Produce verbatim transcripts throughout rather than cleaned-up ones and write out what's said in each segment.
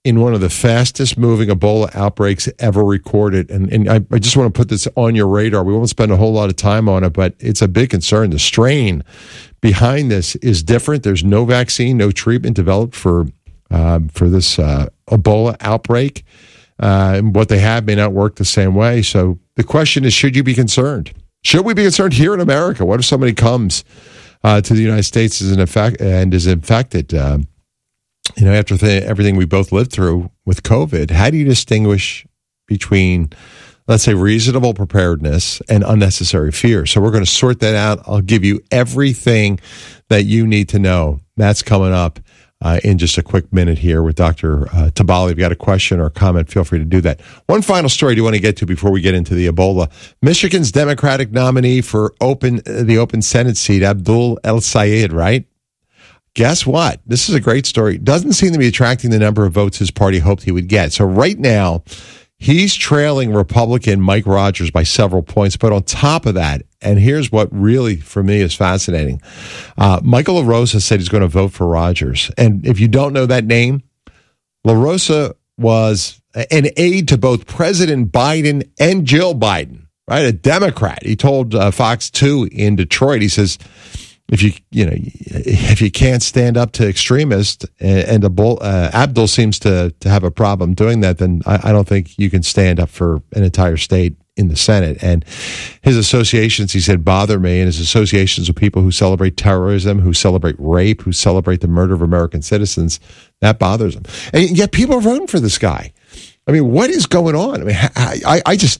in one of the fastest moving Ebola outbreaks ever recorded. And, and I, I just want to put this on your radar. We won't spend a whole lot of time on it, but it's a big concern. The strain behind this is different. There's no vaccine, no treatment developed for um, for this uh, Ebola outbreak. Uh, and what they have may not work the same way. So the question is, should you be concerned? Should we be concerned here in America? What if somebody comes uh, to the United States as an effect, and is infected? Uh, you know, after th- everything we both lived through with COVID, how do you distinguish between, let's say, reasonable preparedness and unnecessary fear? So we're going to sort that out. I'll give you everything that you need to know. That's coming up uh, in just a quick minute here with Doctor Uh, Tabali. If you got a question or a comment, feel free to do that. One final story I do want to get to before we get into the Ebola. Michigan's Democratic nominee for open uh, the open Senate seat, Abdul El-Sayed, right? Guess what? This is a great story. Doesn't seem to be attracting the number of votes his party hoped he would get. So right now, he's trailing Republican Mike Rogers by several points. But on top of that, and here's what really, for me, is fascinating. Uh, Michael LaRosa said he's going to vote for Rogers. And if you don't know that name, LaRosa was an aide to both President Biden and Jill Biden, right? A Democrat. He told uh, Fox two in Detroit, he says, if you you know if you can't stand up to extremists, and, and uh, Abdul seems to to have a problem doing that, then I, I don't think you can stand up for an entire state in the Senate. And his associations, he said, bother me, and his associations with people who celebrate terrorism, who celebrate rape, who celebrate the murder of American citizens, that bothers him. And yet people are voting for this guy. I mean, what is going on? I mean, I I, I just.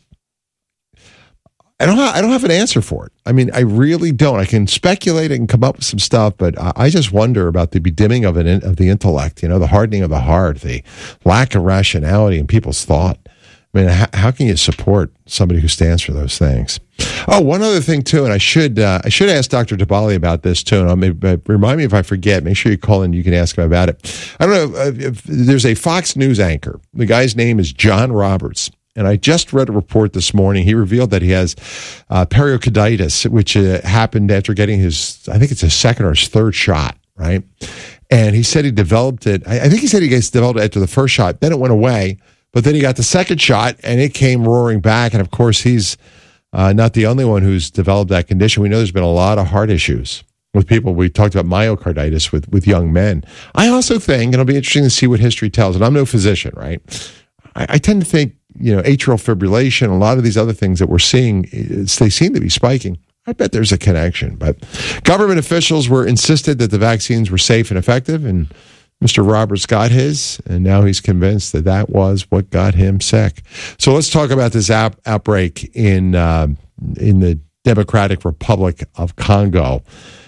I don't have, I don't have an answer for it. I mean, I really don't. I can speculate and come up with some stuff, but I just wonder about the bedimming of an of the intellect, you know, the hardening of the heart, the lack of rationality in people's thought. I mean, how, how can you support somebody who stands for those things? Oh, one other thing too, and I should uh, I should ask Doctor Tabali about this too. And I'll maybe, remind me if I forget. Make sure you call in. You can ask him about it. I don't know if, if there's a Fox News anchor. The guy's name is John Roberts. And I just read a report this morning. He revealed that he has uh, pericarditis, which uh, happened after getting his, I think it's his second or his third shot, right? And he said he developed it. I, I think he said he gets developed it after the first shot. Then it went away. But then he got the second shot, and it came roaring back. And, of course, he's uh, not the only one who's developed that condition. We know there's been a lot of heart issues with people. We talked about myocarditis with, with young men. I also think, and it'll be interesting to see what history tells, and I'm no physician, right? I, I tend to think, you know, atrial fibrillation, a lot of these other things that we're seeing, they seem to be spiking. I bet there's a connection. But government officials were insisted that the vaccines were safe and effective, and Mister Roberts got his, and now he's convinced that that was what got him sick. So let's talk about this out, outbreak in uh, in the Democratic Republic of Congo.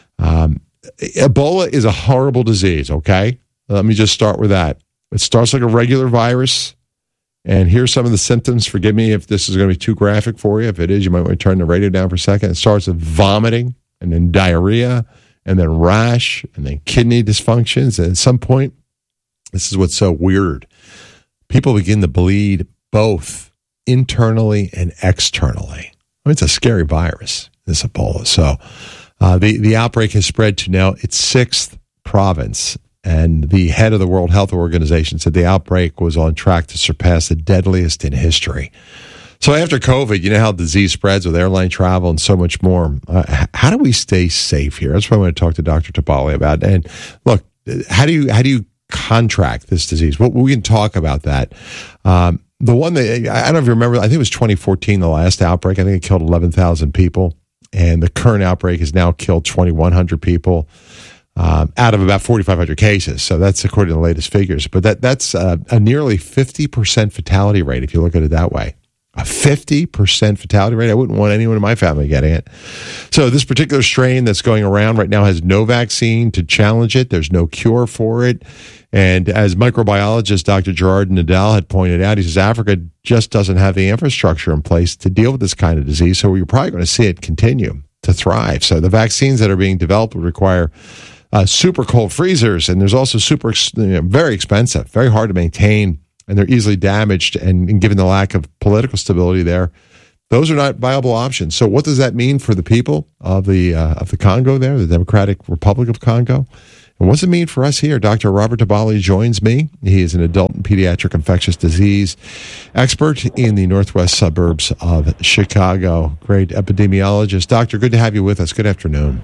Um, Ebola is a horrible disease, okay? Let me just start with that. It starts like a regular virus. And here's some of the symptoms. Forgive me if this is going to be too graphic for you. If it is, you might want to turn the radio down for a second. It starts with vomiting, and then diarrhea, and then rash, and then kidney dysfunctions. And at some point, this is what's so weird, people begin to bleed both internally and externally. I mean, it's a scary virus, this Ebola. So uh, the, the outbreak has spread to now its sixth province. And the head of the World Health Organization said the outbreak was on track to surpass the deadliest in history. So after COVID, you know how disease spreads with airline travel and so much more. Uh, how do we stay safe here? That's what I want to talk to Doctor Tabali about. And look, how do you how do you contract this disease? Well, we can talk about that. Um, the one that, I don't know if you remember, I think it was twenty fourteen, the last outbreak. I think it killed eleven thousand people. And the current outbreak has now killed twenty-one hundred people. Um, out of about forty-five hundred cases. So that's according to the latest figures. But that that's uh, a nearly fifty percent fatality rate if you look at it that way. A fifty percent fatality rate? I wouldn't want anyone in my family getting it. So this particular strain that's going around right now has no vaccine to challenge it. There's no cure for it. And as microbiologist Doctor Gerard Nadal had pointed out, he says Africa just doesn't have the infrastructure in place to deal with this kind of disease. So you're probably going to see it continue to thrive. So the vaccines that are being developed would require Uh, super cold freezers, and there's also super, you know, very expensive, very hard to maintain, and they're easily damaged. And, and given the lack of political stability there, those are not viable options. So, what does that mean for the people of the uh, of the Congo there, the Democratic Republic of Congo? And what's it mean for us here? Doctor Robert Tabali joins me. He is an adult and pediatric infectious disease expert in the northwest suburbs of Chicago. Great epidemiologist. Doctor, good to have you with us. Good afternoon.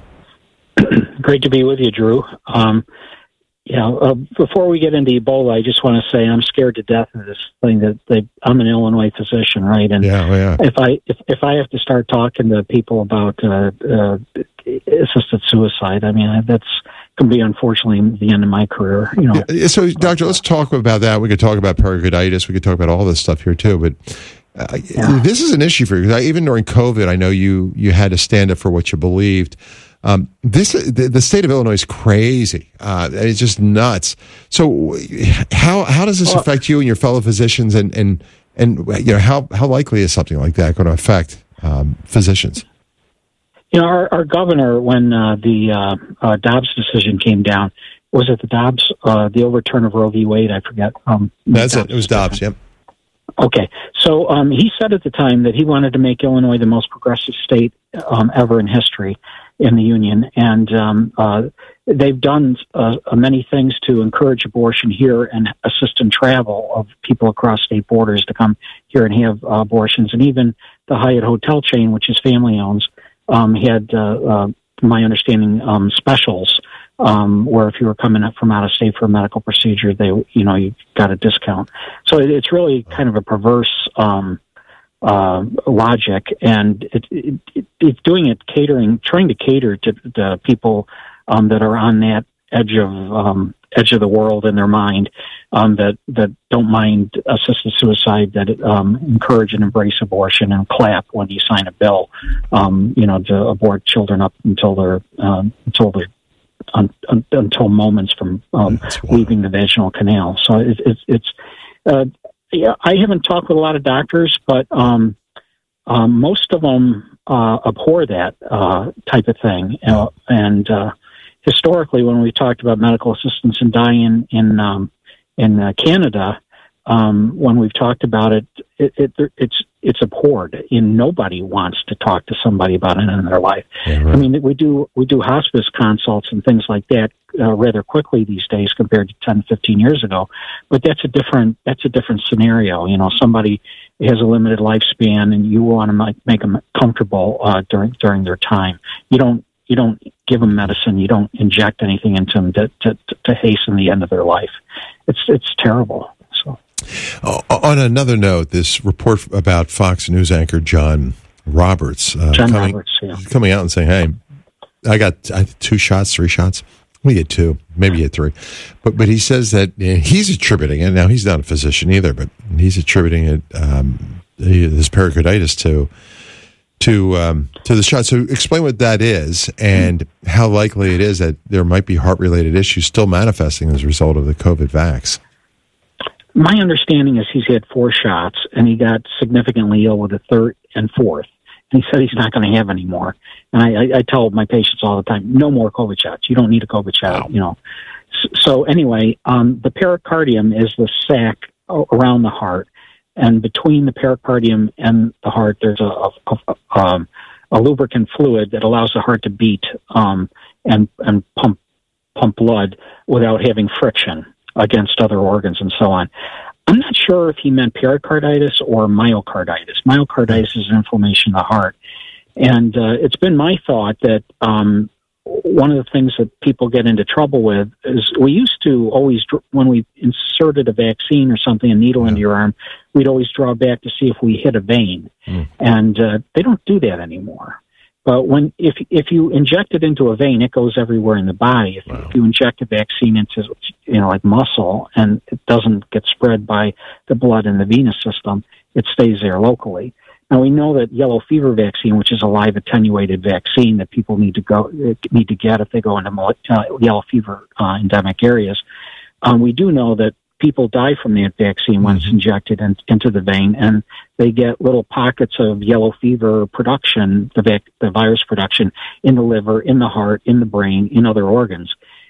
Great to be with you, Drew. Um, you know, uh, before we get into Ebola, I just want to say I'm scared to death of this thing. That they, I'm an Illinois physician, right? And yeah, yeah. if I if, if I have to start talking to people about uh, uh, assisted suicide, I mean that's can be unfortunately the end of my career. You know. Yeah, so, doctor, let's talk about that. We could talk about pericarditis. We could talk about all this stuff here too, but. Uh, yeah. This is an issue for you because even during COVID, I know you you had to stand up for what you believed. Um, this the, the state of Illinois is crazy. Uh, it's just nuts. So how how does this well, affect you and your fellow physicians, and, and and you know how how likely is something like that going to affect um, physicians? You know, our, our governor, when uh, the uh, uh, Dobbs decision came down, was it the Dobbs uh, the overturn of Roe v. Wade? I forget. Um, That's Dobbs it. It was Dobbs. Yep. Okay, so um, he said at the time that he wanted to make Illinois the most progressive state um, ever in history in the union, and um, uh, they've done uh, many things to encourage abortion here and assist in travel of people across state borders to come here and have uh, abortions. And even the Hyatt hotel chain, which his family owns, um, had, uh, uh, my understanding, um, specials um, where if you were coming up from out of state for a medical procedure, they, you know, you got a discount. So it, it's really kind of a perverse um, uh, logic, and it, it, it, it's doing it catering, trying to cater to the people um, that are on that edge of um, edge of the world in their mind, um, that that don't mind assisted suicide, that um, encourage and embrace abortion and clap when you sign a bill, um, you know, to abort children up until they're um, until they're Un, un, until moments from um, leaving the vaginal canal. So it, it, it's, uh, yeah, I haven't talked with a lot of doctors, but um, um, most of them uh, abhor that uh, type of thing. Uh, and uh, historically, when we talked about medical assistance in dying in um, in uh, Canada, um, when we've talked about it, it, it, it's it's abhorred, and nobody wants to talk to somebody about it in their life. Yeah, right. I mean, we do we do hospice consults and things like that uh, rather quickly these days compared to ten, fifteen years ago. But that's a different that's a different scenario. You know, somebody has a limited lifespan, and you want to make, make them comfortable uh, during during their time. You don't you don't give them medicine. You don't inject anything into them to to, to hasten the end of their life. It's it's terrible. So. Oh, on another note, this report about Fox News anchor John Roberts, uh, John coming, Roberts yeah. coming out and saying, "Hey, I got I, two shots, three shots. We get two, maybe get three." But but he says that uh, he's attributing it. Now he's not a physician either, but he's attributing it um, his pericarditis to to um, to the shot. So explain what that is and how likely it is that there might be heart related issues still manifesting as a result of the COVID vax. My understanding is he's had four shots, and he got significantly ill with the third and fourth. And he said he's not going to have any more. And I, I, I tell my patients all the time, no more COVID shots. You don't need a COVID shot, you know. So, so anyway, um, the pericardium is the sac around the heart. And between the pericardium and the heart, there's a, a, a, um, a lubricant fluid that allows the heart to beat um, and, and pump pump blood without having friction against other organs and so on. I'm not sure if he meant pericarditis or myocarditis. Myocarditis is inflammation of the heart. And uh, it's been my thought that um, one of the things that people get into trouble with is we used to always, when we inserted a vaccine or something, a needle yeah. into your arm, we'd always draw back to see if we hit a vein. Mm. And uh, they don't do that anymore. But when if if you inject it into a vein, it goes everywhere in the body. If, wow. if you inject a vaccine into, you know, like muscle, and it doesn't get spread by the blood in the venous system, it stays there locally. Now we know that yellow fever vaccine, which is a live attenuated vaccine that people need to go need to get if they go into uh, yellow fever uh, endemic areas, um, we do know that people die from that vaccine when it's injected in, into the vein, and they get little pockets of yellow fever production, the, vac, the virus production, in the liver, in the heart, in the brain, in other organs.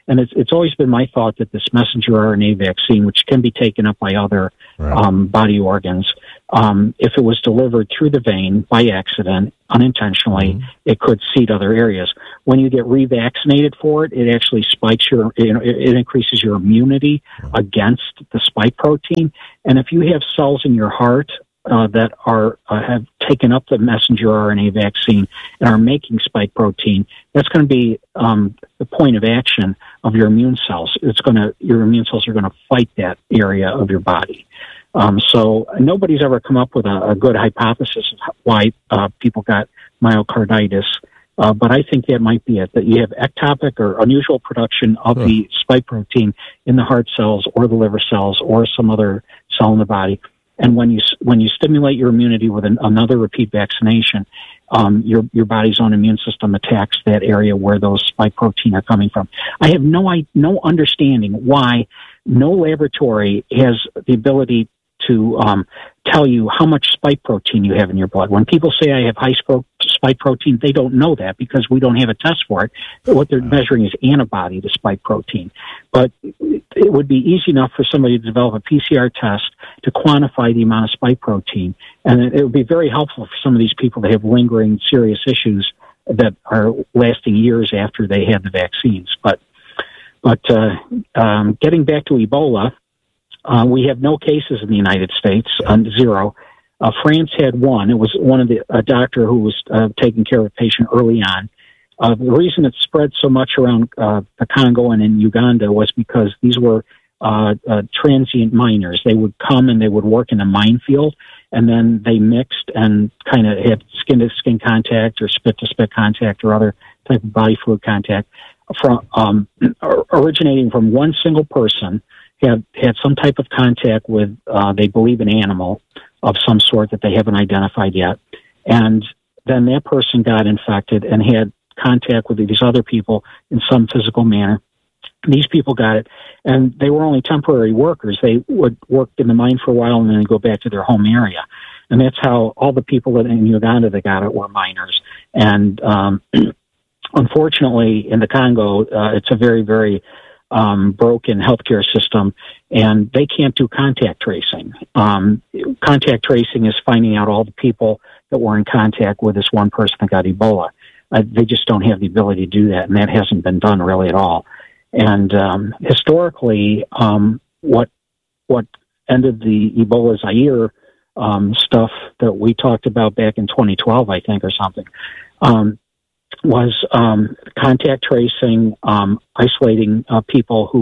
And it's it's always been my thought that this messenger R N A vaccine, which can be taken up by other right. um, body organs, um, if it was delivered through the vein by accident, unintentionally, mm-hmm. it could seed other areas. When you get revaccinated for it, it actually spikes your, you know, it, it increases your immunity mm-hmm. against the spike protein. And if you have cells in your heart uh, that are uh, have taken up the messenger R N A vaccine and are making spike protein, that's going to be um, the point of action of your immune cells. It's going to your immune cells are going to fight that area of your body. Um, so nobody's ever come up with a, a good hypothesis of why uh, people got myocarditis, uh, but I think that might be it, that you have ectopic or unusual production of huh. the spike protein in the heart cells or the liver cells or some other cell in the body. And when you when you stimulate your immunity with an, another repeat vaccination, um, your your body's own immune system attacks that area where those spike protein are coming from. I have no I, no understanding why no laboratory has the ability to um, tell you how much spike protein you have in your blood. When people say I have high spike protein, they don't know that because we don't have a test for it. What they're measuring is antibody to spike protein. But it would be easy enough for somebody to develop a P C R test to quantify the amount of spike protein. And it would be very helpful for some of these people that have lingering serious issues that are lasting years after they had the vaccines. But, but uh, um, getting back to Ebola, Uh, we have no cases in the United States, um, zero. Uh, France had one. It was one of the a doctor who was uh, taking care of a patient early on. Uh, the reason it spread so much around uh, the Congo and in Uganda was because these were uh, uh, transient miners. They would come and they would work in a minefield, and then they mixed and kind of had skin-to-skin contact or spit-to-spit contact or other type of body fluid contact from um, originating from one single person. Had had some type of contact with, uh, they believe, an animal of some sort that they haven't identified yet. And then that person got infected and had contact with these other people in some physical manner. These people got it, and they were only temporary workers. They would work in the mine for a while and then go back to their home area. And that's how all the people that in Uganda that got it were miners. And um, unfortunately, in the Congo, uh, it's a very, very Um, broken healthcare system, and they can't do contact tracing. Um, contact tracing is finding out all the people that were in contact with this one person that got Ebola. Uh, they just don't have the ability to do that, and that hasn't been done really at all. And um, historically, um, what what ended the Ebola Zaire um, stuff that we talked about back in twenty twelve, I think, or something, um, was um, contact tracing, um, isolating uh, people who,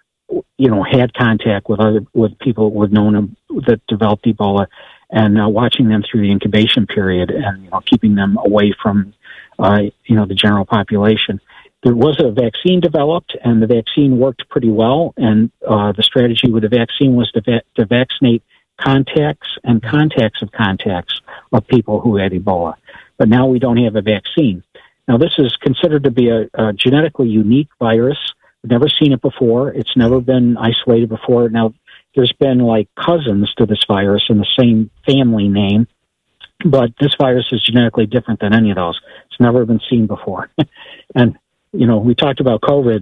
you know, had contact with other with people with known that developed Ebola, and uh, watching them through the incubation period, and you know, keeping them away from, uh, you know, the general population. There was a vaccine developed, and the vaccine worked pretty well. And uh, the strategy with the vaccine was to, va- to vaccinate contacts and contacts of contacts of people who had Ebola. But now we don't have a vaccine. Now, this is considered to be a, a genetically unique virus. We've never seen it before. It's never been isolated before. Now, there's been like cousins to this virus in the same family name, but this virus is genetically different than any of those. It's never been seen before. And, you know, we talked about COVID.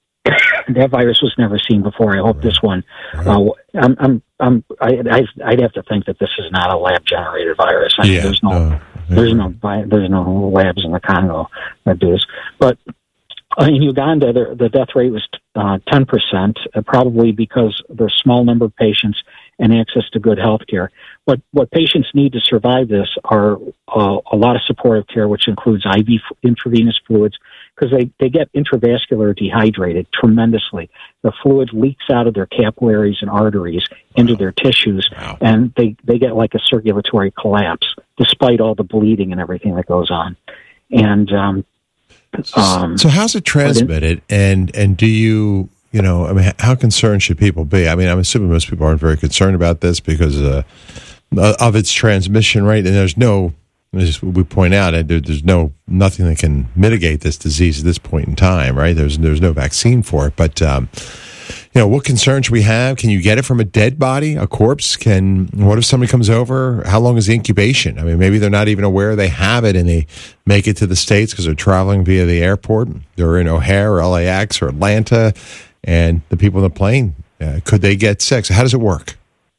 That virus was never seen before. I hope this one, uh, I'm, I'm, I'm, I, I'd have to think that this is not a lab-generated virus. I mean, yeah, there's no, no. there's no, there's no labs in the Congo that do this. But uh, in Uganda, the, the death rate was uh, ten percent, uh, probably because there's a small number of patients and access to good health care. But what patients need to survive this are uh, a lot of supportive care, which includes I V intravenous fluids, because they, they get intravascular dehydrated tremendously. The fluid leaks out of their capillaries and arteries into wow. their tissues, wow. and they, they get like a circulatory collapse, despite all the bleeding and everything that goes on. And um, um, so how's it transmitted? And and do you, you know, I mean, how concerned should people be? I mean, I'm assuming most people aren't very concerned about this because uh, of its transmission rate, and there's no, as we point out, there's no nothing that can mitigate this disease at this point in time, right? There's there's no vaccine for it, but um, you know, what concerns we have? Can you get it from a dead body, a corpse? Can what if somebody comes over? How long is the incubation? I mean, maybe they're not even aware they have it, and they make it to the States because they're traveling via the airport. They're in O'Hare or L A X or Atlanta, and the people on the plane, uh, could they get sick? So how does it work?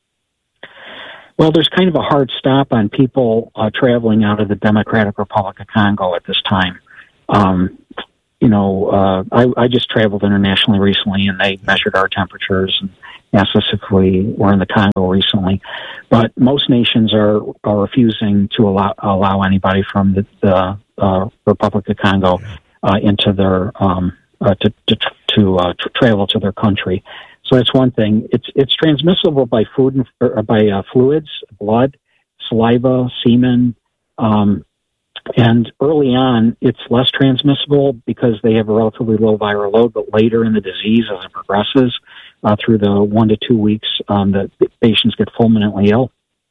Well, there's kind of a hard stop on people uh, traveling out of the Democratic Republic of Congo at this time. Um, you know, uh, I, I just traveled internationally recently, and they measured our temperatures and asked us if we were in the Congo recently. But most nations are, are refusing to allow allow anybody from the, the uh, Republic of Congo uh, into their um, uh, to to, to uh, tra- travel to their country. So that's one thing. It's it's transmissible by food and or by uh, fluids, blood, saliva, semen, um, and early on it's less transmissible because they have a relatively low viral load. But later in the disease, as it progresses uh, through the one to two weeks um, that patients get fulminantly ill,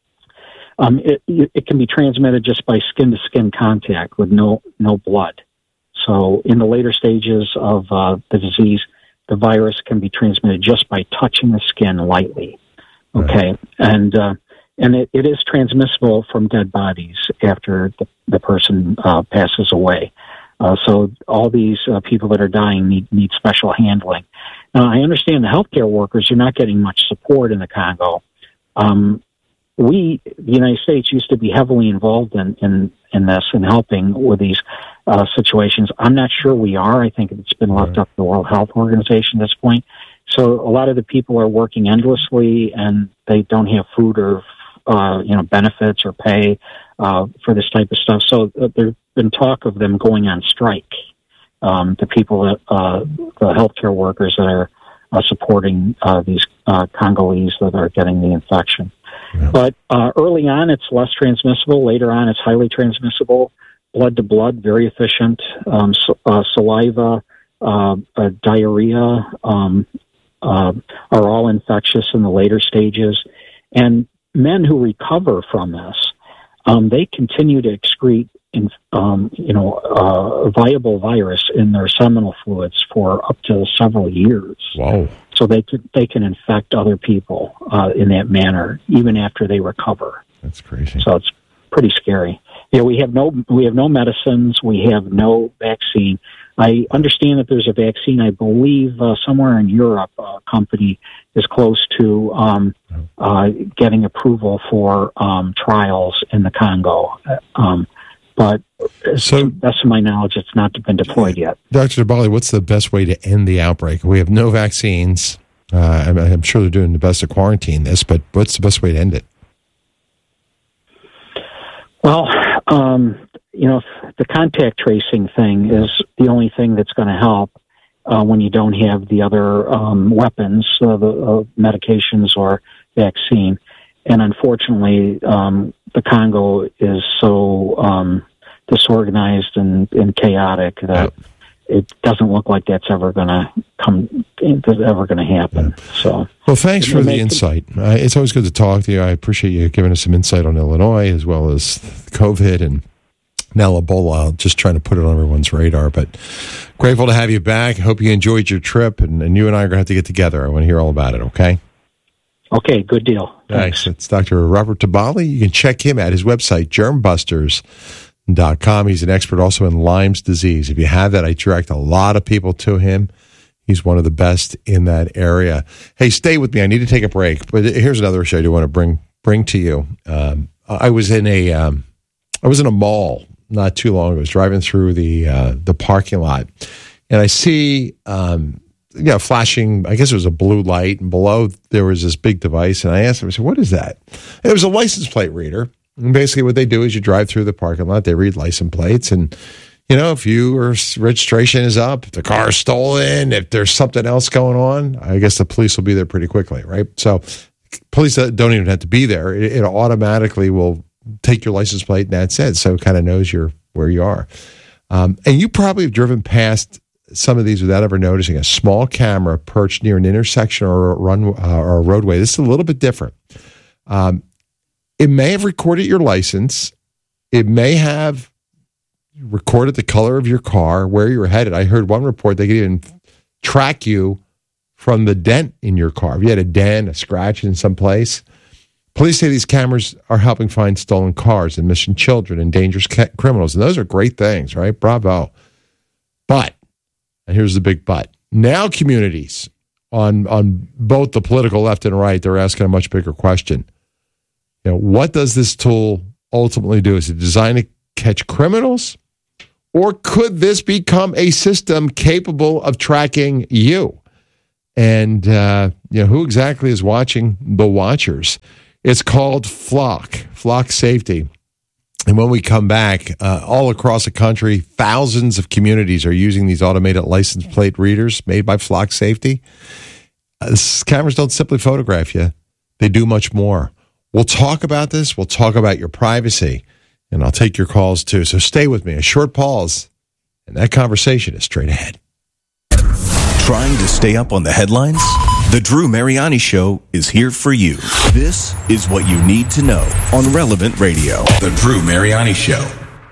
um, it it can be transmitted just by skin to skin contact with no no blood. So in the later stages of uh, the disease, the virus can be transmitted just by touching the skin lightly. Okay. Right. And, uh, and it, it is transmissible from dead bodies after the, the person uh, passes away. Uh, so all these uh, people that are dying need, need special handling. Now, I understand the healthcare workers are not getting much support in the Congo. Um, we, the United States, used to be heavily involved in, in, in this and helping with these uh, situations. I'm not sure we are. I think it's been left up to the World Health Organization at this point. So a lot of the people are working endlessly, and they don't have food or uh, you know benefits or pay uh, for this type of stuff. So uh, there's been talk of them going on strike. Um, the people that uh, the healthcare workers that are uh, supporting uh, these uh, Congolese that are getting the infection. Yeah. But uh, early on, it's less transmissible. Later on, it's highly transmissible. Blood to blood, very efficient. Um, so, uh, saliva, uh, uh, diarrhea um, uh, are all infectious in the later stages. And men who recover from this, um, they continue to excrete, in, um, you know, uh, viable virus in their seminal fluids for up to several years. Wow. So they could, they can infect other people uh, in that manner, even after they recover. That's crazy. So it's pretty scary. Yeah, we have no we have no medicines. We have no vaccine. I understand that there's a vaccine. I believe uh, somewhere in Europe, a company is close to um, uh, getting approval for um, trials in the Congo. Um, but so, to the best of my knowledge, it's not been deployed yet. Doctor Dabali, what's the best way to end the outbreak? We have no vaccines. Uh, I'm, I'm sure they're doing the best to quarantine this, but what's the best way to end it? Well, um, you know, the contact tracing thing is the only thing that's going to help uh, when you don't have the other um, weapons, uh, the uh, medications or vaccine. And unfortunately, um, the Congo is so um, disorganized and, and chaotic that yep. it doesn't look like that's ever going to come, that's ever going to happen. Yeah. So, well, thanks for the insight. Uh, it's always good to talk to you. I appreciate you giving us some insight on Illinois as well as COVID and now Ebola. Just trying to put it on everyone's radar, but grateful to have you back. Hope you enjoyed your trip, and, and you and I are going to have to get together. I want to hear all about it. Okay. Okay, good deal. Thanks. Thanks. It's Doctor Robert Dabali. You can check him at his website, germ busters dot com. He's an expert also in Lyme's disease. If you have that, I direct a lot of people to him. He's one of the best in that area. Hey, stay with me. I need to take a break. But here's another issue I do want to bring bring to you. Um, I was in a um, I was in a mall not too long ago. I was driving through the uh, the parking lot, and I see um, you know, flashing, I guess it was a blue light, and below there was this big device, and I asked him, I said, what is that? And it was a license plate reader. And basically what they do is you drive through the parking lot, they read license plates, and, you know, if your registration is up, if the car is stolen, if there's something else going on, I guess the police will be there pretty quickly, right? So police don't even have to be there. It, it automatically will take your license plate, and that's it. So it kind of knows you're where you are. Um, and you probably have driven past some of these without ever noticing a small camera perched near an intersection or a run uh, or a roadway. This is a little bit different. Um, it may have recorded your license. It may have recorded the color of your car, where you're headed. I heard one report they could even track you from the dent in your car. If you had a dent, a scratch in some place, police say these cameras are helping find stolen cars and missing children and dangerous ca- criminals. And those are great things, right? Bravo. But, and here's the big but, now communities on, on both the political left and right, they're asking a much bigger question. You know, what does this tool ultimately do? Is it designed to catch criminals? Or could this become a system capable of tracking you? And, uh, you know, who exactly is watching the watchers? It's called Flock, Flock Safety. And when we come back, uh, all across the country, thousands of communities are using these automated license plate readers made by Flock Safety. Uh, this, cameras don't simply photograph you. They do much more. We'll talk about this. We'll talk about your privacy. And I'll take your calls, too. So stay with me. A short pause, and that conversation is straight ahead. Trying to stay up on the headlines? The Drew Mariani Show is here for you. This is what you need to know on Relevant Radio. The Drew Mariani Show.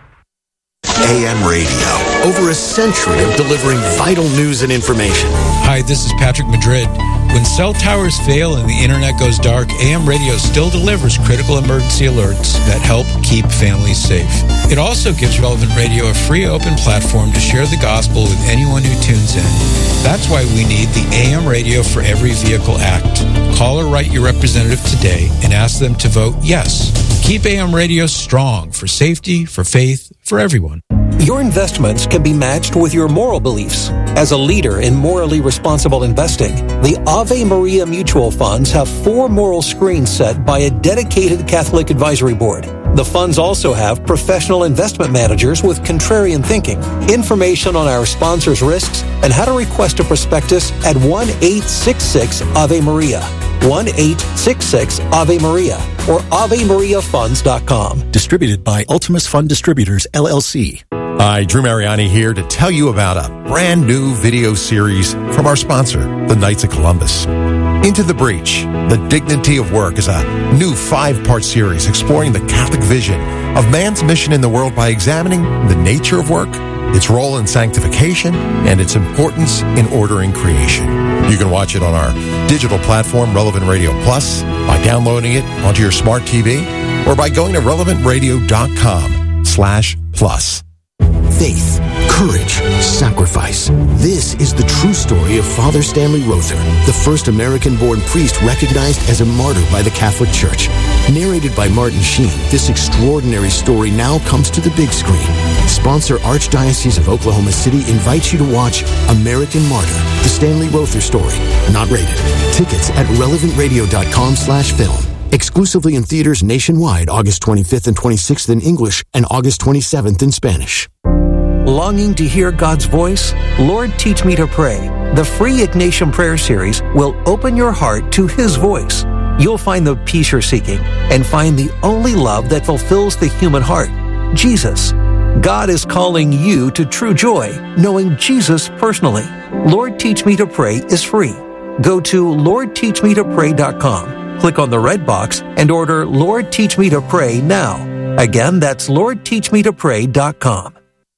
A M Radio. Over a century of delivering vital news and information. Hi, this is Patrick Madrid. When cell towers fail and the internet goes dark, A M Radio still delivers critical emergency alerts that help keep families safe. It also gives Relevant Radio a free open platform to share the gospel with anyone who tunes in. That's why we need the A M Radio for Every Vehicle Act. Call or write your representative today and ask them to vote yes. Keep A M Radio strong for safety, for faith, for everyone. Your investments can be matched with your moral beliefs. As a leader in morally responsible investing, the Ave Maria Mutual Funds have four moral screens set by a dedicated Catholic advisory board. The funds also have professional investment managers with contrarian thinking. Information on our sponsors' risks and how to request a prospectus at one eight six six Ave Maria. one eight six six Ave Maria or ave maria funds dot com. Distributed by Ultimus Fund Distributors, L L C. Hi, Drew Mariani here to tell you about a brand new video series from our sponsor, the Knights of Columbus. Into the Breach, The Dignity of Work is a new five-part series exploring the Catholic vision of man's mission in the world by examining the nature of work, its role in sanctification, and its importance in ordering creation. You can watch it on our digital platform, Relevant Radio Plus, by downloading it onto your smart T V, or by going to relevant radio dot com slash plus. Faith, courage, sacrifice. This is the true story of Father Stanley Rother, the first American-born priest recognized as a martyr by the Catholic Church. Narrated by Martin Sheen, this extraordinary story now comes to the big screen. Sponsor Archdiocese of Oklahoma City invites you to watch American Martyr, the Stanley Rother story. Not rated. Tickets at relevant radio dot com slash film. Exclusively in theaters nationwide August twenty-fifth and twenty-sixth in English and August twenty-seventh in Spanish. Longing to hear God's voice? Lord, Teach Me to Pray. The free Ignatian Prayer Series will open your heart to His voice. You'll find the peace you're seeking and find the only love that fulfills the human heart, Jesus. God is calling you to true joy, knowing Jesus personally. Lord, Teach Me to Pray is free. Go to lord teach me to pray dot com, click on the red box, and order Lord, Teach Me to Pray now. Again, that's lord teach me to pray dot com.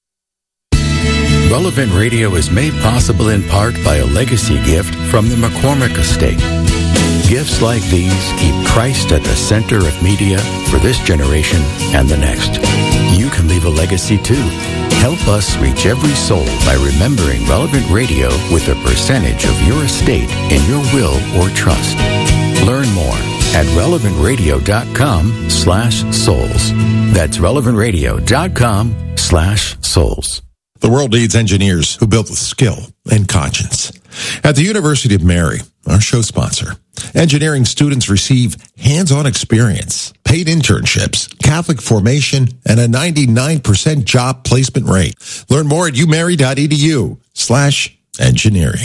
Relevant Radio is made possible in part by a legacy gift from the McCormick Estate. Gifts like these keep Christ at the center of media for this generation and the next. You can leave a legacy too. Help us reach every soul by remembering Relevant Radio with a percentage of your estate in your will or trust. Learn more at relevant radio dot com slash souls. That's relevant radio dot com slash souls. The world needs engineers who build with skill and conscience. At the University of Mary, our show sponsor, engineering students receive hands-on experience, paid internships, Catholic formation, and a ninety-nine percent job placement rate. Learn more at umary dot e d u slash engineering.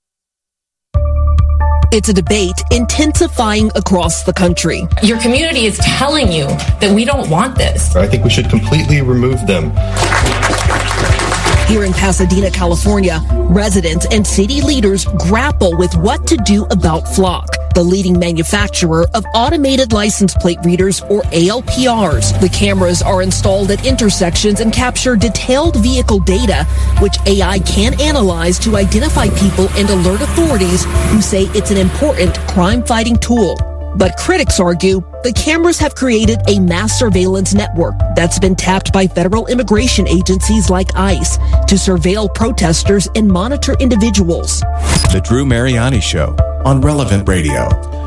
It's a debate intensifying across the country. Your community is telling you that we don't want this. I think we should completely remove them. Here in Pasadena, California, residents and city leaders grapple with what to do about Flock, the the leading manufacturer of automated license plate readers, or A L P Rs. The cameras are installed at intersections and capture detailed vehicle data, which A I can analyze to identify people and alert authorities who say it's an important crime-fighting tool. But critics argue the cameras have created a mass surveillance network that's been tapped by federal immigration agencies like ICE to surveil protesters and monitor individuals. The Drew Mariani Show on Relevant Radio.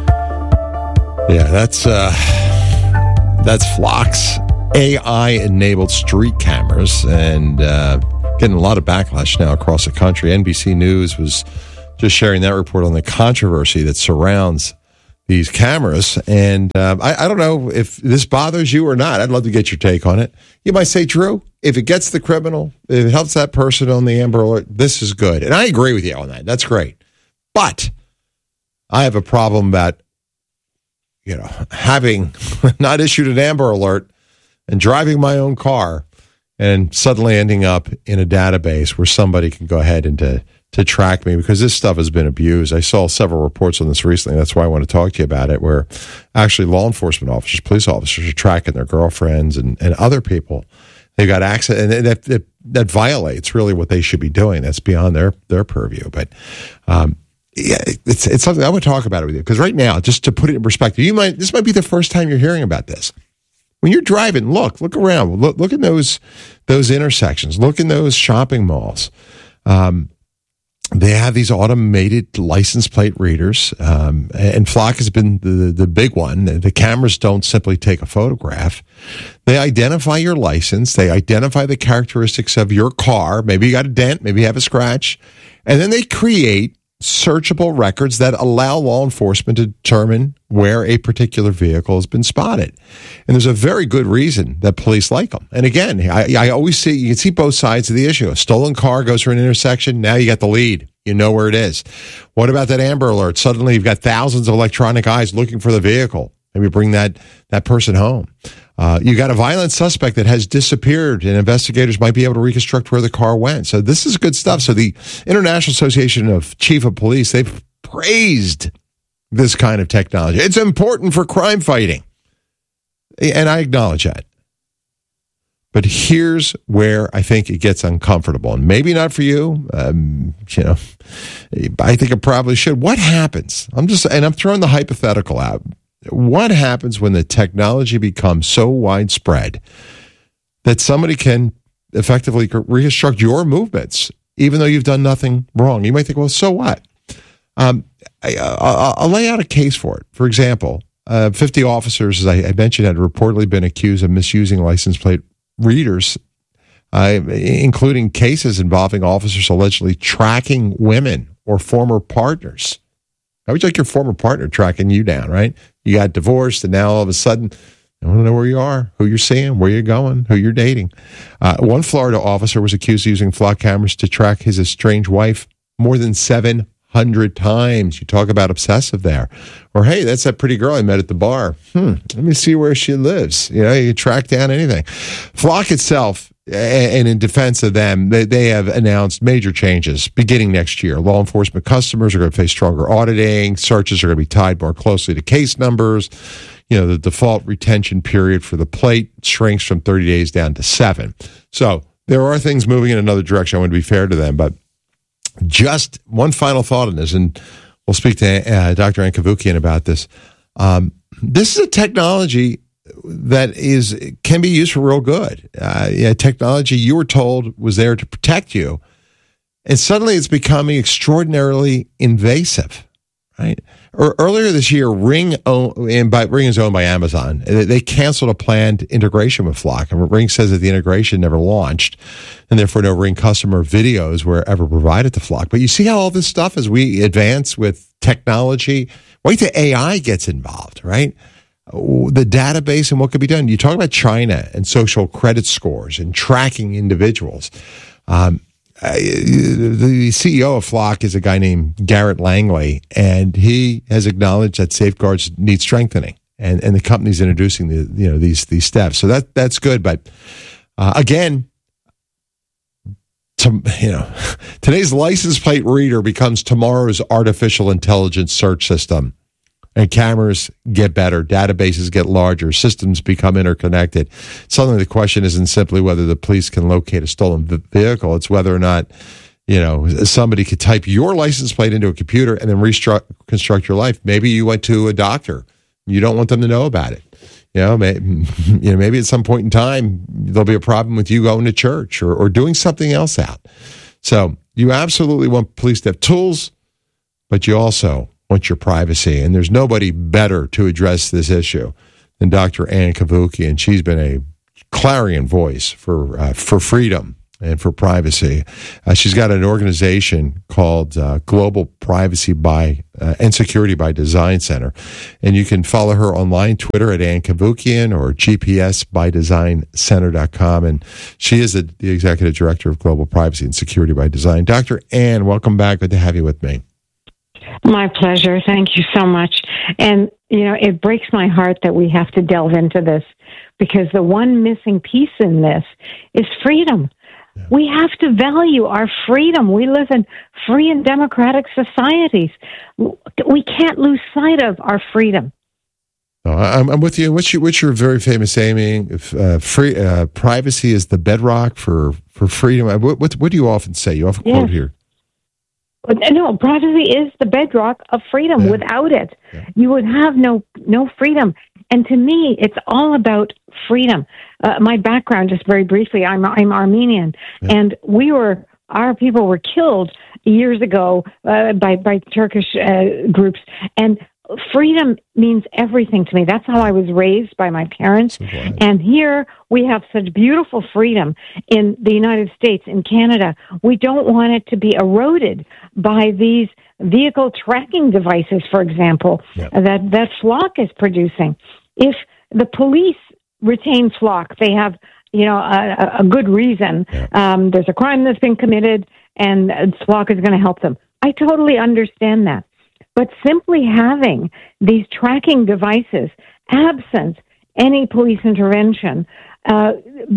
Yeah, that's uh, that's Flock's A I-enabled street cameras, and uh, getting a lot of backlash now across the country. N B C News was just sharing that report on the controversy that surrounds these cameras. And uh, I, I don't know if this bothers you or not. I'd love to get your take on it. You might say, Drew, if it gets the criminal, if it helps that person on the Amber Alert, this is good. And I agree with you on that. That's great. But I have a problem about, you know, having not issued an Amber Alert and driving my own car and suddenly ending up in a database where somebody can go ahead and to, to track me, because this stuff has been abused. I saw several reports on this recently. That's why I want to talk to you about it, where actually law enforcement officers, police officers are tracking their girlfriends and, and other people. They got access, and that, that that violates really what they should be doing. That's beyond their, their purview. But um, yeah, it's it's something I would talk about it with you, because right now, just to put it in perspective, you might this might be the first time you're hearing about this. When you're driving, look, look around, look, look in those those intersections, look in those shopping malls. Um, They have these automated license plate readers, um, and Flock has been the, the big one. The cameras don't simply take a photograph. They identify your license. They identify the characteristics of your car. Maybe you got a dent, maybe you have a scratch. And then they create searchable records that allow law enforcement to determine where a particular vehicle has been spotted. And there's a very good reason that police like them. And again, I, I always see, you can see both sides of the issue. A stolen car goes through an intersection. Now you got the lead. You know where it is. What about that Amber Alert? Suddenly you've got thousands of electronic eyes looking for the vehicle. Maybe bring that, that person home. Uh, you got a violent suspect that has disappeared, and investigators might be able to reconstruct where the car went. So this is good stuff. So the International Association of Chief of Police, they've praised this kind of technology. It's important for crime fighting. And I acknowledge that. But here's where I think it gets uncomfortable, and maybe not for you. Um, you know, I think it probably should. What happens? I'm just, and I'm throwing the hypothetical out. What happens when the technology becomes so widespread that somebody can effectively reconstruct your movements, even though you've done nothing wrong? You might think, well, so what? Um, I, I'll, I'll lay out a case for it. For example, uh, fifty officers, as I, I mentioned, had reportedly been accused of misusing license plate readers, uh, including cases involving officers allegedly tracking women or former partners. How would you like your former partner tracking you down, right? You got divorced, and now all of a sudden, I want to know where you are, who you're seeing, where you're going, who you're dating. Uh, one Florida officer was accused of using Flock cameras to track his estranged wife more than seven hundred times. You talk about obsessive there. Or, hey, that's that pretty girl I met at the bar. Hmm, let me see where she lives. You know, you track down anything. Flock itself, and in defense of them, they, they have announced major changes beginning next year. Law enforcement customers are going to face stronger auditing. Searches are going to be tied more closely to case numbers. You know, the default retention period for the plate shrinks from thirty days down to seven. So there are things moving in another direction. I want to be fair to them, but just one final thought on this, and we'll speak to uh, Doctor Ann Cavoukian about this. Um, this is a technology that is can be used for real good. Uh, yeah, technology you were told was there to protect you, and suddenly it's becoming extraordinarily invasive. Right? Or earlier this year, Ring, own, and by, Ring is owned by Amazon. They canceled a planned integration with Flock, and Ring says that the integration never launched, and therefore no Ring customer videos were ever provided to Flock. But you see how all this stuff, as we advance with technology, wait till A I gets involved, right? The database and what could be done. You talk about China and social credit scores and tracking individuals. Um, Uh, the C E O of Flock is a guy named Garrett Langley, and he has acknowledged that safeguards need strengthening, and, and the company's introducing the you know these these steps. So that that's good. But uh, again, to, you know, today's license plate reader becomes tomorrow's artificial intelligence search system. And cameras get better, databases get larger, systems become interconnected. Suddenly the question isn't simply whether the police can locate a stolen vehicle, it's whether or not, you know, somebody could type your license plate into a computer and then reconstruct your life. Maybe you went to a doctor. You don't want them to know about it. You know, maybe, you know, maybe at some point in time, there'll be a problem with you going to church or, or doing something else out. So you absolutely want police to have tools, but you also want your privacy. And there's nobody better to address this issue than Doctor Ann Cavoukian. She's been a clarion voice for uh, for freedom and for privacy. Uh, she's got an organization called uh, Global Privacy by uh, and Security by Design Center. And you can follow her online, Twitter at Ann Cavoukian or G P S by design center dot com. And she is a, the executive director of Global Privacy and Security by Design. Doctor Ann, welcome back. Good to have you with me. My pleasure. Thank you so much. And, you know, it breaks my heart that we have to delve into this because the one missing piece in this is freedom. Yeah. We have to value our freedom. We live in free and democratic societies. We can't lose sight of our freedom. Oh, I'm, I'm with you. What's your, what's your very famous saying? Uh, free uh, privacy is the bedrock for, for freedom. What, what, what do you often say? You often yes. quote here. No, privacy is the bedrock of freedom. Yeah. Without it, yeah. you would have no no freedom. And to me, it's all about freedom. Uh, my background, just very briefly, I'm I'm Armenian, yeah. and we were our people were killed years ago uh, by by Turkish uh, groups, and freedom means everything to me. That's how I was raised by my parents. So and here we have such beautiful freedom in the United States, in Canada. We don't want it to be eroded by these vehicle tracking devices, for example, yep. that, that Flock is producing. If the police retain Flock, they have, you know, a, a good reason. Yep. Um, there's a crime that's been committed and Flock is going to help them. I totally understand that. But simply having these tracking devices, absent any police intervention, uh,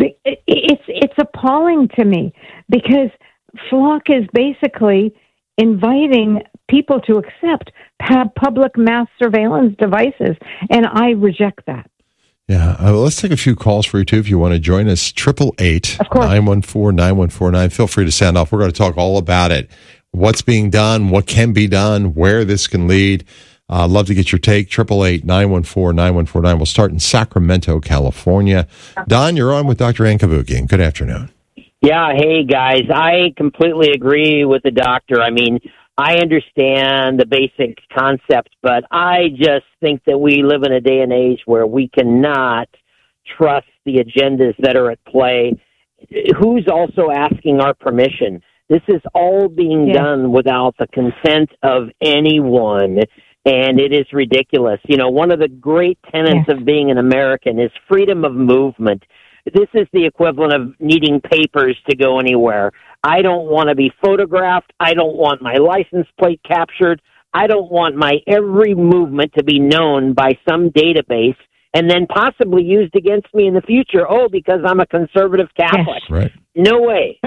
it's it's appalling to me because Flock is basically inviting people to accept public mass surveillance devices, and I reject that. Yeah, uh, let's take a few calls for you, too, if you want to join us. triple eight, nine one four, nine one four nine. Feel free to sound off. We're going to talk all about it. What's being done, what can be done, where this can lead. Uh, love to get your take. triple eight, nine one four, nine one four nine. We'll start in Sacramento, California. Don, you're on with Doctor Ann Cavoukian. Good afternoon. Yeah, hey, guys. I completely agree with the doctor. I mean, I understand the basic concept, but I just think that we live in a day and age where we cannot trust the agendas that are at play. Who's also asking our permission? This is all being yeah. done without the consent of anyone, and it is ridiculous. You know, one of the great tenets yeah. of being an American is freedom of movement. This is the equivalent of needing papers to go anywhere. I don't want to be photographed. I don't want my license plate captured. I don't want my every movement to be known by some database and then possibly used against me in the future. Oh, because I'm a conservative Catholic. Yes. Right. No way.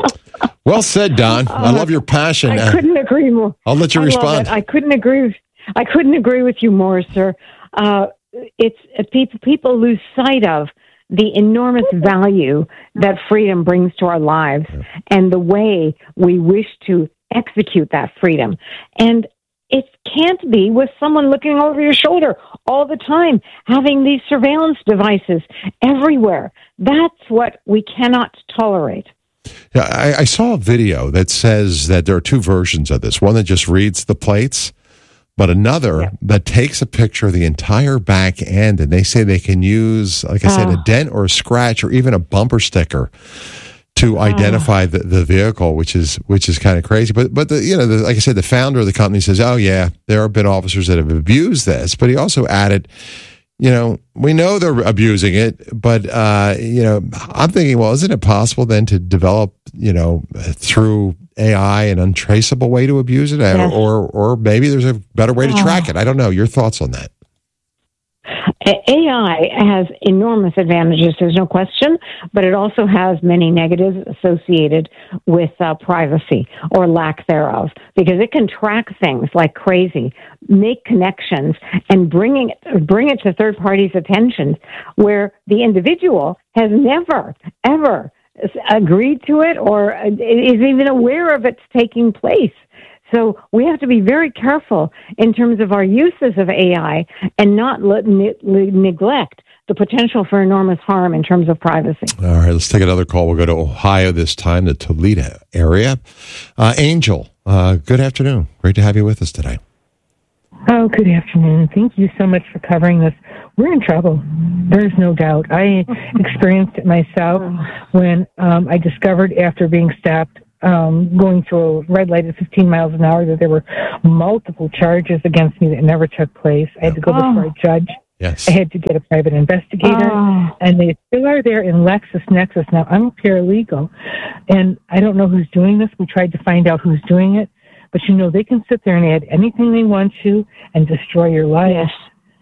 Well said, Don. Uh, I love your passion. I couldn't agree more. I'll let you I respond. I couldn't agree. With, I couldn't agree with you more, sir. Uh, it's uh, people. People lose sight of the enormous value that freedom brings to our lives, yeah. and the way we wish to execute that freedom. And it can't be with someone looking over your shoulder all the time, having these surveillance devices everywhere. That's what we cannot tolerate. Yeah, I, I saw a video that says that there are two versions of this. One that just reads the plates, but another yeah. that takes a picture of the entire back end, and they say they can use, like I said, oh. a dent or a scratch or even a bumper sticker to identify oh. the, the vehicle, which is which is kind of crazy. But but the, you know, the, like I said, the founder of the company says, "Oh yeah, there have been officers that have abused this," but he also added, you know, we know they're abusing it, but, uh, you know, I'm thinking, well, isn't it possible then to develop, you know, through A I an untraceable way to abuse it? Yes. Or, or maybe there's a better way to track it. I don't know. Your thoughts on that? A I has enormous advantages, there's no question, but it also has many negatives associated with uh, privacy or lack thereof, because it can track things like crazy, make connections, and bringing it, bring it to third parties' attention where the individual has never, ever agreed to it or is even aware of it's taking place. So we have to be very careful in terms of our uses of A I and not let, ne- neglect the potential for enormous harm in terms of privacy. All right, let's take another call. We'll go to Ohio this time, the Toledo area. Uh, Angel, uh, good afternoon. Great to have you with us today. Oh, good afternoon. Thank you so much for covering this. We're in trouble. There's no doubt. I experienced it myself when um, I discovered after being stopped Um, going through a red light at fifteen miles an hour, that there were multiple charges against me that never took place. I had to go oh. before a judge. Yes. I had to get a private investigator, oh. and they still are there in LexisNexis. Now, I'm a paralegal, and I don't know who's doing this. We tried to find out who's doing it, but you know, they can sit there and add anything they want to and destroy your life. Yes.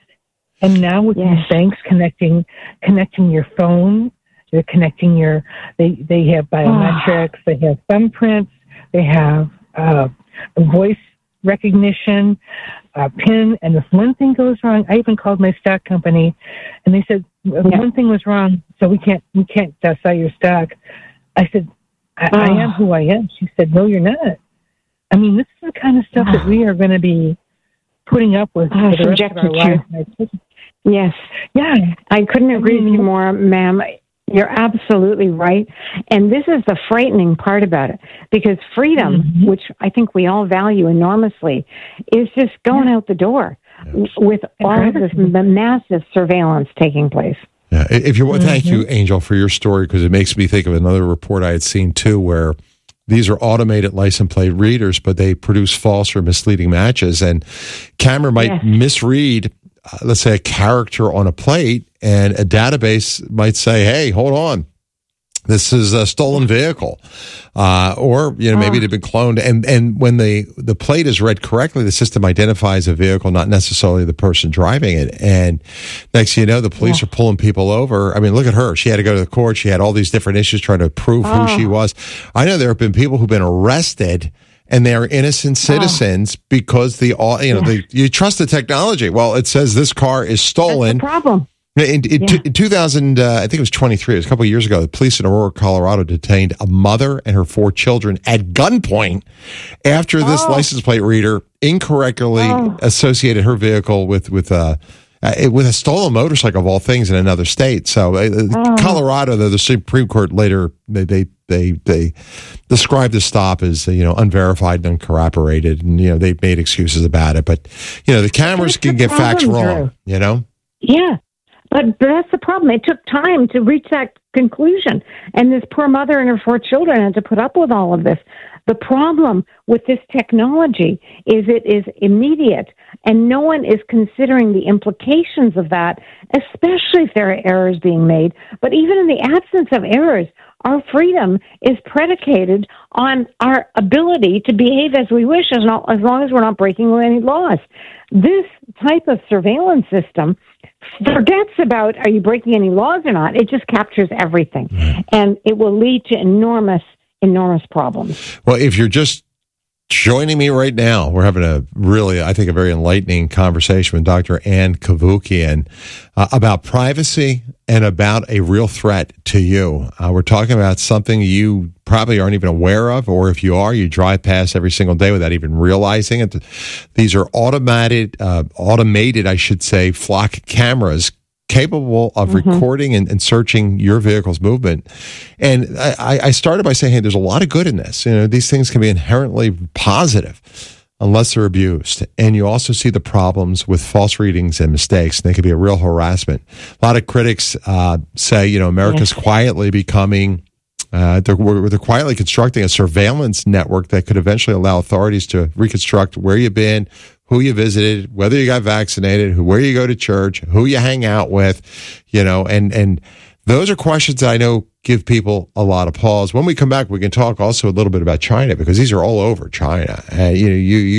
And now with yes. these banks connecting, connecting your phone, they're connecting your, they, they have biometrics, oh. they have thumbprints, they have uh, voice recognition, uh, PIN, and if one thing goes wrong, I even called my stock company, and they said, yeah. one thing was wrong, so we can't, we can't uh, sell your stock. I said, I, oh. I am who I am. She said, no, you're not. I mean, this is the kind of stuff that we are going to be putting up with oh, for the rest of our lives. Yes. Yeah. I couldn't agree with you more, ma'am. You're absolutely right. And this is the frightening part about it, because freedom, mm-hmm. which I think we all value enormously, is just going yeah. out the door yeah. with all of this massive surveillance taking place. Yeah. If you mm-hmm. Thank you, Angel, for your story, because it makes me think of another report I had seen too, where these are automated license plate readers, but they produce false or misleading matches, and camera might yes. misread, uh, let's say, a character on a plate, and a database might say, hey, hold on, this is a stolen vehicle. Uh, or, you know, maybe oh. it had been cloned. And, and when the, the plate is read correctly, the system identifies a vehicle, not necessarily the person driving it. And next thing you know, the police yeah. are pulling people over. I mean, look at her. She had to go to the court. She had all these different issues trying to prove oh. who she was. I know there have been people who've been arrested and they are innocent citizens oh. because the, you know, yeah. the, you trust the technology. Well, it says this car is stolen. That's the problem. In, in, yeah. in two thousand, uh, I think it was twenty-three, it was a couple of years ago, the police in Aurora, Colorado detained a mother and her four children at gunpoint after this oh. license plate reader incorrectly oh. associated her vehicle with, with, uh, uh, with a stolen motorcycle of all things in another state. So uh, oh. Colorado, though, the Supreme Court later, they, they, they, they described the stop as, uh, you know, unverified and uncorroborated. And, you know, they made excuses about it. But, you know, the cameras can get facts wrong, you know? Yeah. But, but that's the problem. It took time to reach that conclusion. And this poor mother and her four children had to put up with all of this. The problem with this technology is it is immediate, and no one is considering the implications of that, especially if there are errors being made. But even in the absence of errors, our freedom is predicated on our ability to behave as we wish, as, not, as long as we're not breaking any laws. This type of surveillance system forgets about are you breaking any laws or not. It just captures everything. And it will lead to enormous, enormous problems. Well, if you're just joining me right now, we're having a really, I think, a very enlightening conversation with Doctor Ann Cavoukian uh, about privacy and about a real threat to you. Uh, we're talking about something you probably aren't even aware of, or if you are, you drive past every single day without even realizing it. These are automated, uh, automated, I should say, flock cameras capable of mm-hmm. recording and, and searching your vehicle's movement. And I, I started by saying, hey, there's a lot of good in this. You know, these things can be inherently positive unless they're abused. And you also see the problems with false readings and mistakes, and they can be a real harassment. A lot of critics uh, say, you know, America's yes. quietly becoming Uh, they're, they're quietly constructing a surveillance network that could eventually allow authorities to reconstruct where you've been, who you visited, whether you got vaccinated, who, where you go to church, who you hang out with, you know, and, and those are questions that I know give people a lot of pause. When we come back, we can talk also a little bit about China, because these are all over China. Uh, you know, you, you,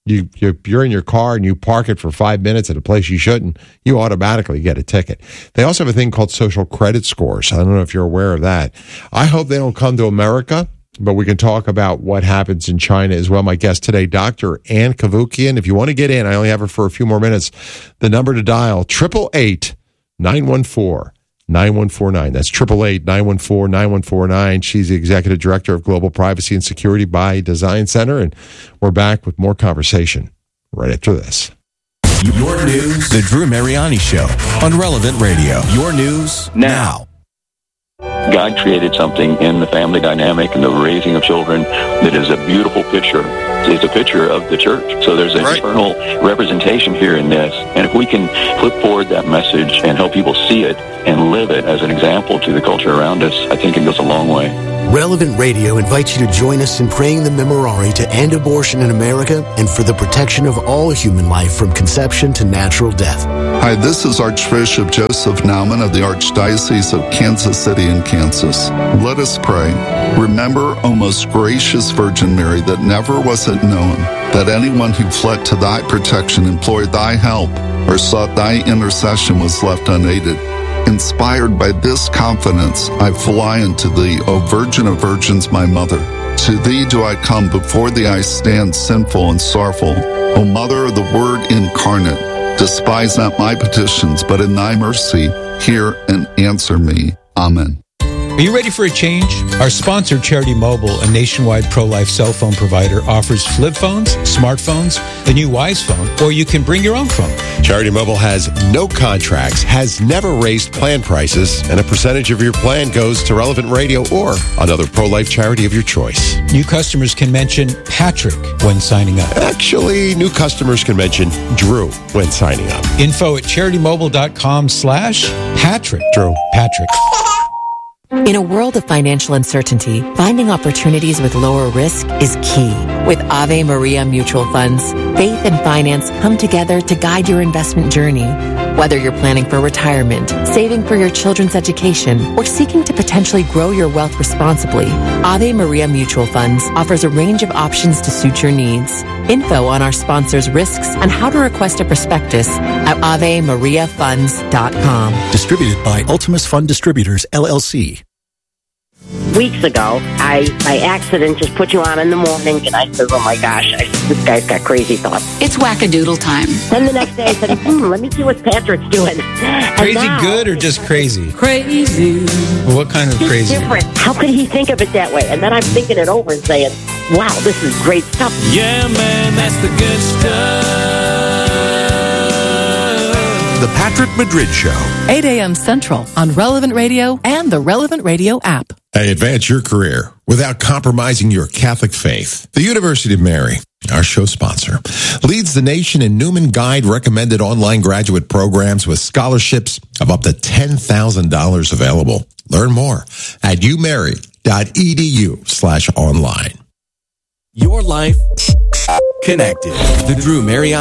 You, you, you're in your car and you park it for five minutes at a place you shouldn't, you automatically get a ticket. They also have a thing called social credit scores. I don't know if you're aware of that. I hope they don't come to America, but we can talk about what happens in China as well. My guest today, Doctor Ann Cavoukian. If you want to get in, I only have her for a few more minutes. The number to dial, eight eight eight, nine one four, nine one four nine. That's eight eight eight, nine one four, nine one four nine. She's the Executive Director of Global Privacy and Security by Design Center, and we're back with more conversation right after this. Your news, The Drew Mariani Show on Relevant Radio. Your news now. God created something in the family dynamic and the raising of children that is a beautiful picture. It's a picture of the church. So there's an right. eternal representation here in this. And if we can put forward that message and help people see it and live it as an example to the culture around us, I think it goes a long way. Relevant Radio invites you to join us in praying the Memorare to end abortion in America and for the protection of all human life from conception to natural death. Hi, this is Archbishop Joseph Naumann of the Archdiocese of Kansas City in Kansas. Let us pray. Remember, O most gracious Virgin Mary, that never was it known that anyone who fled to thy protection, implored thy help, or sought thy intercession was left unaided. Inspired by this confidence, I fly unto thee, O Virgin of Virgins, my Mother. To thee do I come, before thee I stand sinful and sorrowful. O Mother of the Word incarnate, despise not my petitions, but in thy mercy hear and answer me. Amen. Are you ready for a change? Our sponsor, Charity Mobile, a nationwide pro-life cell phone provider, offers flip phones, smartphones, the new Wise Phone, or you can bring your own phone. Charity Mobile has no contracts, has never raised plan prices, and a percentage of your plan goes to Relevant Radio or another pro-life charity of your choice. New customers can mention Patrick when signing up. Actually, new customers can mention Drew when signing up. Info at CharityMobile.com slash Patrick. Drew. Patrick. In a world of financial uncertainty, finding opportunities with lower risk is key. With Ave Maria Mutual Funds, faith and finance come together to guide your investment journey. Whether you're planning for retirement, saving for your children's education, or seeking to potentially grow your wealth responsibly, Ave Maria Mutual Funds offers a range of options to suit your needs. Info on our sponsors' risks and how to request a prospectus at ave maria funds dot com. Distributed by Ultimus Fund Distributors, L L C. Weeks ago, I, by accident, just put you on in the morning, and I said, oh my gosh, I, this guy's got crazy thoughts. It's wackadoodle time. Then the next day I said, hmm, let me see what Patrick's doing. And crazy now, good or just crazy? Crazy. What kind of crazy? Different. How could he think of it that way? And then I'm thinking it over and saying, wow, this is great stuff. Yeah, man, that's the good stuff. The Patrick Madrid Show. eight a.m. Central on Relevant Radio and the Relevant Radio app. Hey, advance your career without compromising your Catholic faith. The University of Mary, our show sponsor, leads the nation in Newman Guide recommended online graduate programs with scholarships of up to ten thousand dollars available. Learn more at umary.edu slash online. Your life connected. The Drew Mariani